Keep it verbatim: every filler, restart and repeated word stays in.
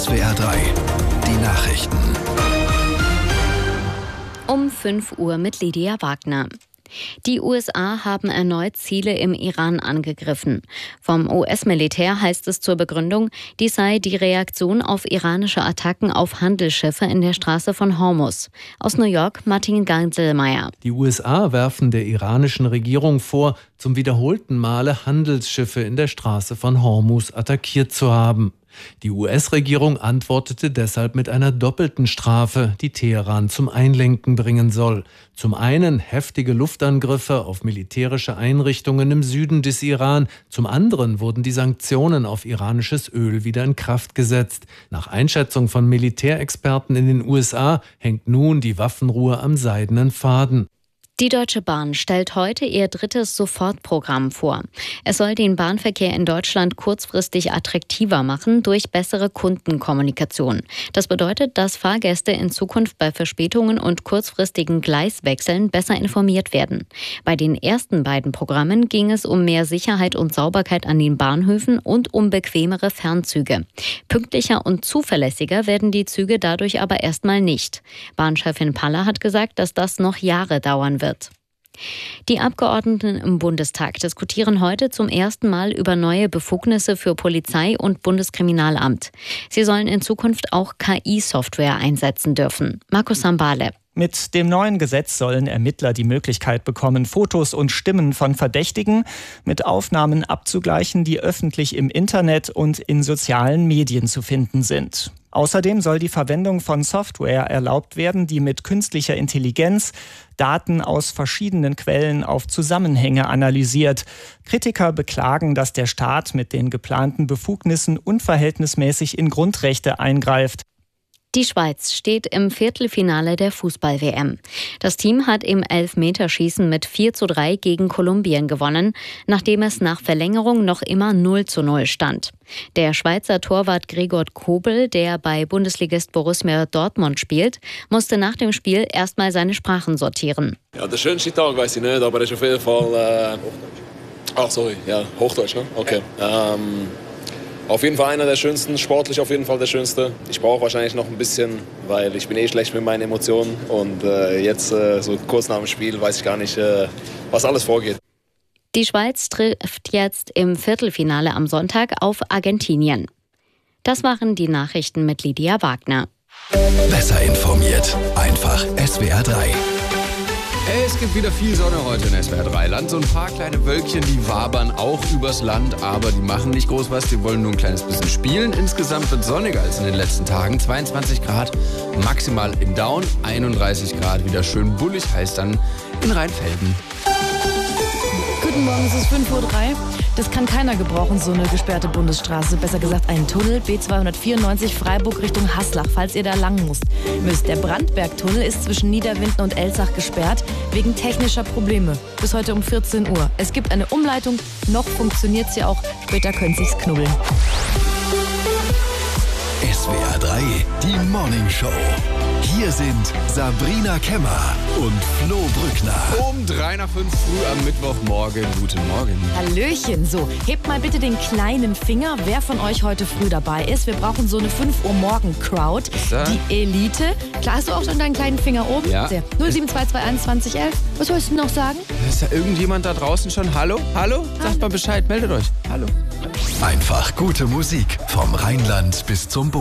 S W R drei, die Nachrichten. Um fünf Uhr mit Lydia Wagner. Die U S A haben erneut Ziele im Iran angegriffen. Vom U S-Militär heißt es zur Begründung, dies sei die Reaktion auf iranische Attacken auf Handelsschiffe in der Straße von Hormuz. Aus New York, Martin Ganselmeier. Die U S A werfen der iranischen Regierung vor, zum wiederholten Male Handelsschiffe in der Straße von Hormuz attackiert zu haben. Die U S-Regierung antwortete deshalb mit einer doppelten Strafe, die Teheran zum Einlenken bringen soll. Zum einen heftige Luftangriffe auf militärische Einrichtungen im Süden des Iran, zum anderen wurden die Sanktionen auf iranisches Öl wieder in Kraft gesetzt. Nach Einschätzung von Militärexperten in den U S A hängt nun die Waffenruhe am seidenen Faden. Die Deutsche Bahn stellt heute ihr drittes Sofortprogramm vor. Es soll den Bahnverkehr in Deutschland kurzfristig attraktiver machen durch bessere Kundenkommunikation. Das bedeutet, dass Fahrgäste in Zukunft bei Verspätungen und kurzfristigen Gleiswechseln besser informiert werden. Bei den ersten beiden Programmen ging es um mehr Sicherheit und Sauberkeit an den Bahnhöfen und um bequemere Fernzüge. Pünktlicher und zuverlässiger werden die Züge dadurch aber erstmal nicht. Bahnchefin Paller hat gesagt, dass das noch Jahre dauern wird. Wird. Die Abgeordneten im Bundestag diskutieren heute zum ersten Mal über neue Befugnisse für Polizei und Bundeskriminalamt. Sie sollen in Zukunft auch K I-Software einsetzen dürfen. Markus Sambale. Mit dem neuen Gesetz sollen Ermittler die Möglichkeit bekommen, Fotos und Stimmen von Verdächtigen mit Aufnahmen abzugleichen, die öffentlich im Internet und in sozialen Medien zu finden sind. Außerdem soll die Verwendung von Software erlaubt werden, die mit künstlicher Intelligenz Daten aus verschiedenen Quellen auf Zusammenhänge analysiert. Kritiker beklagen, dass der Staat mit den geplanten Befugnissen unverhältnismäßig in Grundrechte eingreift. Die Schweiz steht im Viertelfinale der Fußball-W M. Das Team hat im Elfmeterschießen mit vier zu drei gegen Kolumbien gewonnen, nachdem es nach Verlängerung noch immer null zu null stand. Der Schweizer Torwart Gregor Kobel, der bei Bundesligist Borussia Dortmund spielt, musste nach dem Spiel erstmal seine Sprachen sortieren. Ja, der schönste Tag weiß ich nicht, aber es ist auf jeden Fall... Äh Ach, sorry, ja, Hochdeutsch, ne? Okay. Ähm Auf jeden Fall einer der schönsten, sportlich auf jeden Fall der schönste. Ich brauche wahrscheinlich noch ein bisschen, weil ich bin eh schlecht mit meinen Emotionen. Und äh, jetzt, äh, so kurz nach dem Spiel, weiß ich gar nicht, äh, was alles vorgeht. Die Schweiz trifft jetzt im Viertelfinale am Sonntag auf Argentinien. Das waren die Nachrichten mit Lydia Wagner. Besser informiert, einfach S W R drei. Es gibt wieder viel Sonne heute in S W R drei Land. So ein paar kleine Wölkchen, die wabern auch übers Land, aber die machen nicht groß was, die wollen nur ein kleines bisschen spielen. Insgesamt wird es sonniger als in den letzten Tagen. zweiundzwanzig Grad maximal im Down, einunddreißig Grad wieder schön bullig, heißt dann in Rheinfelden. Guten Morgen, es ist fünf Uhr drei. Das kann keiner gebrauchen, so eine gesperrte Bundesstraße. Besser gesagt einen Tunnel, B zweihundertvierundneunzig Freiburg Richtung Haslach, falls ihr da lang müsst. müsst. Der Brandbergtunnel ist zwischen Niederwinden und Elzach gesperrt, wegen technischer Probleme. Bis heute um vierzehn Uhr. Es gibt eine Umleitung, noch funktioniert sie auch. Später könnt ich's knubbeln. S W R drei, die Morning Show. Hier sind Sabrina Kemmer und Flo Brückner. Um drei nach fünf früh am Mittwochmorgen. Guten Morgen. Hallöchen. So, hebt mal bitte den kleinen Finger, wer von euch heute früh dabei ist. Wir brauchen so eine fünf Uhr morgen Crowd. Die Elite. Klar, hast du auch schon deinen kleinen Finger oben? Ja. Sehr. null sieben zwei zwei eins zwanzig elf. Was wolltest du noch sagen? Ist da irgendjemand da draußen schon? Hallo? Hallo? Sagt mal Bescheid, meldet euch. Hallo. Einfach gute Musik vom Rheinland bis zum Boden.